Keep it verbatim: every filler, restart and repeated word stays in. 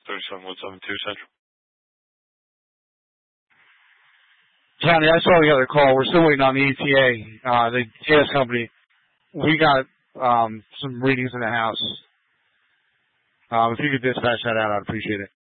thirty-seven one seven two Central. Johnny, I saw the other call. We're still waiting on the E T A, uh, the gas company. We got um, some readings in the house. Um, if you could dispatch that out, I'd appreciate it.